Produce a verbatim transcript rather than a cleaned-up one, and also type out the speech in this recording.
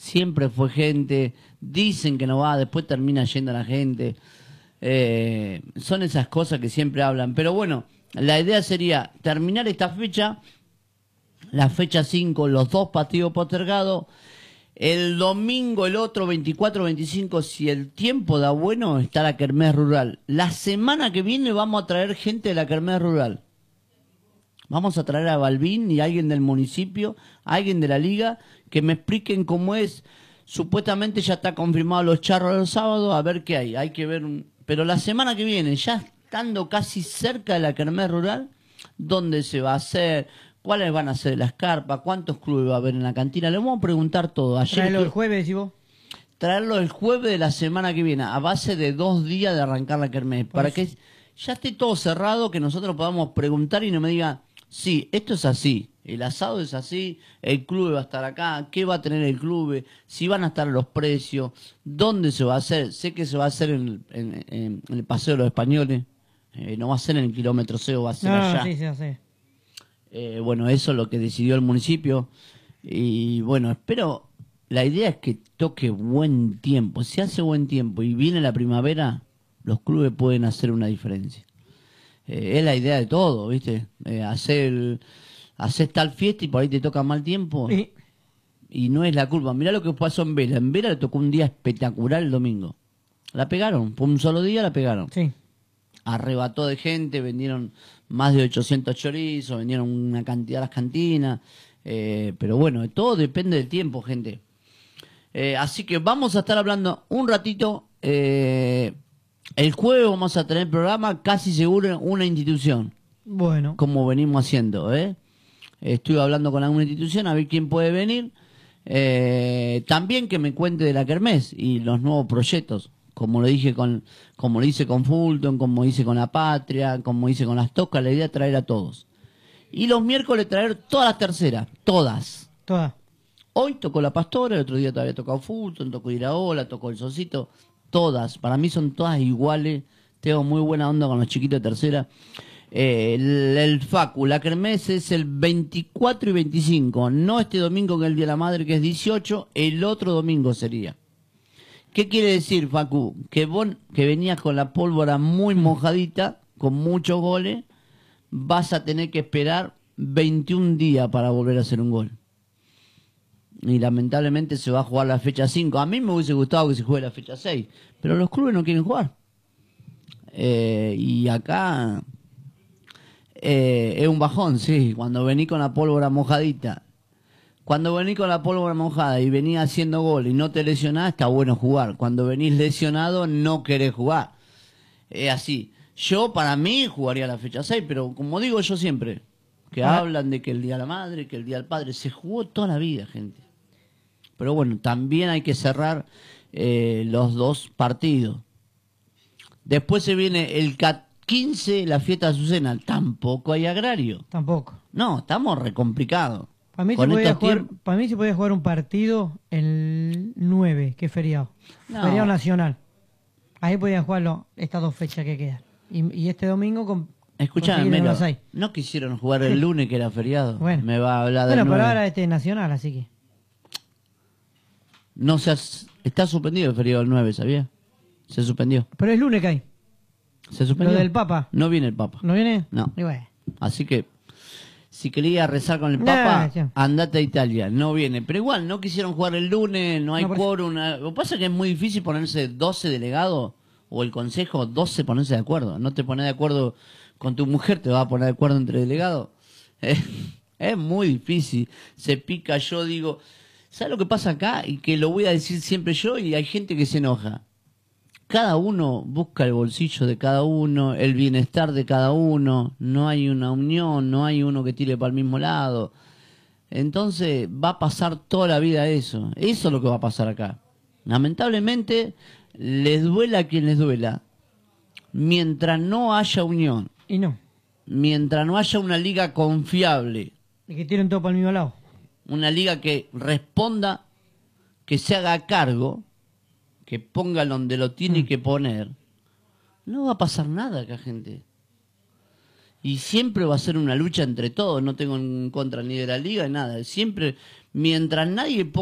siempre fue gente, dicen que no va, después termina yendo la gente. Eh, son esas cosas que siempre hablan. Pero bueno, la idea sería terminar esta fecha, la fecha cinco, los dos partidos postergados. El domingo, el otro, veinticuatro veinticinco, si el tiempo da bueno, está la Kermés Rural. La semana que viene vamos a traer gente de la Kermés Rural. Vamos a traer a Balbín y a alguien del municipio, a alguien de la liga, que me expliquen cómo es. Supuestamente ya está confirmado los charros los sábados, a ver qué hay. Hay que ver un... Pero la semana que viene, ya estando casi cerca de la Kermés Rural, ¿dónde se va a hacer? ¿Cuáles van a ser las carpas? ¿Cuántos clubes va a haber en la cantina? Le vamos a preguntar todo. Ayer Traerlo que... el jueves, decís vos. Traerlo el jueves de la semana que viene, a base de dos días de arrancar la Kermés, Por para eso. que ya esté todo cerrado, que nosotros podamos preguntar y no me digan, sí, esto es así, el asado es así, el club va a estar acá, qué va a tener el club, si van a estar los precios, dónde se va a hacer. Sé que se va a hacer en, en, en, en el Paseo de los Españoles, eh, no va a ser en el kilómetro cero, va a ser No, allá. no, sí, sí, sí. Eh, bueno, eso es lo que decidió el municipio. Y bueno, espero, la idea es que toque buen tiempo. Si hace buen tiempo y viene la primavera, los clubes pueden hacer una diferencia. Eh, es la idea de todo, ¿viste? Eh, hacer, hacer tal fiesta y por ahí te toca mal tiempo. Y Y no es la culpa. Mirá lo que pasó en Vela. En Vela le tocó un día espectacular el domingo. La pegaron. Por un solo día la pegaron. sí. Arrebató de gente, vendieron más de ochocientos chorizos, vendieron una cantidad a las cantinas, eh, pero bueno, todo depende del tiempo, gente. Eh, así que vamos a estar hablando un ratito, eh, el jueves vamos a tener programa, casi seguro en una institución, Bueno. como venimos haciendo, ¿eh? Estuve hablando con alguna institución a ver quién puede venir, eh, también que me cuente de la Kermés y los nuevos proyectos. Como lo dije con, como lo hice con Fulton, como hice con La Patria, como hice con las Tocas, la idea es traer a todos. Y los miércoles traer todas las terceras, todas. Toda. Hoy tocó La Pastora, el otro día todavía tocó Fulton, tocó Iraola, tocó El Sosito, todas. Para mí son todas iguales, tengo muy buena onda con los chiquitos de tercera. Eh, el, el Facu, la Kermés es el veinticuatro y veinticinco, no este domingo que es el Día de la Madre, que es dieciocho, el otro domingo sería. ¿Qué quiere decir, Facu? Que vos, que venías con la pólvora muy mojadita, con muchos goles, vas a tener que esperar veintiún días para volver a hacer un gol. Y lamentablemente se va a jugar la fecha cinco. A mí me hubiese gustado que se juegue la fecha seis, pero los clubes no quieren jugar. Eh, y acá eh, es un bajón, sí, cuando vení con la pólvora mojadita. Cuando venís con la pólvora mojada y venís haciendo gol y no te lesionás, está bueno jugar. Cuando venís lesionado, no querés jugar. Es así. Yo, para mí, jugaría la fecha seis, pero como digo yo siempre, que Ah. hablan de que el Día de la Madre, que el Día del Padre, se jugó toda la vida, gente. Pero bueno, también hay que cerrar eh, los dos partidos. Después se viene el quince, la fiesta de Azucena. Tampoco hay agrario. Tampoco. No, estamos recomplicados. Para mí, se Con podía estos jugar, tiempos- para mí se podía jugar un partido el nueve, que es feriado. No. Feriado nacional. Ahí podían jugarlo estas dos fechas que quedan. Y, y este domingo con Escuchame, conseguir el Melo, Buenos Aires. no quisieron jugar el lunes que era feriado. Bueno. Me va a hablar del Bueno, pero nueve. ahora este es nacional, así que. No se has- está suspendido el feriado del nueve, ¿sabía? Se suspendió. Pero es lunes que hay. Se suspendió. Lo del Papa. No viene el Papa. ¿No viene? No. Y bueno. Así que, si quería rezar con el Nah, Papa, ya. andate a Italia. No viene. Pero igual, no quisieron jugar el lunes, no hay No, por eso. quórum. nada. Lo que pasa es que es muy difícil ponerse doce delegados, o el consejo, doce ponerse de acuerdo. No te pones de acuerdo con tu mujer, te vas a poner de acuerdo entre delegados. Es, es muy difícil. Se pica, yo digo... ¿Sabes lo que pasa acá? Y que lo voy a decir siempre yo, y hay gente que se enoja. Cada uno busca el bolsillo de cada uno, el bienestar de cada uno, no hay una unión, no hay uno que tire para el mismo lado. Entonces va a pasar toda la vida eso. Eso es lo que va a pasar acá. Lamentablemente, les duela a quien les duela. Mientras no haya unión, Y no. mientras no haya una liga confiable, Y que tienen todo para el mismo lado. una liga que responda, que se haga cargo, que ponga donde lo tiene Mm. que poner, no va a pasar nada acá, gente. Y siempre va a ser una lucha entre todos, no tengo en contra ni de la liga ni nada. Siempre, mientras nadie ponga